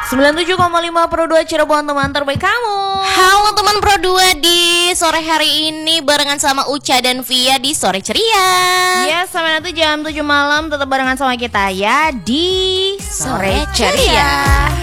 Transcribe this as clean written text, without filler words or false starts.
97,5 Pro 2 Cirebon, teman terbaik kamu. Halo teman Pro 2, di sore hari ini barengan sama Uca dan Via di Sore Ceria. Ya, sampai nanti jam 7 malam tetap barengan sama kita ya di Sore Ceria.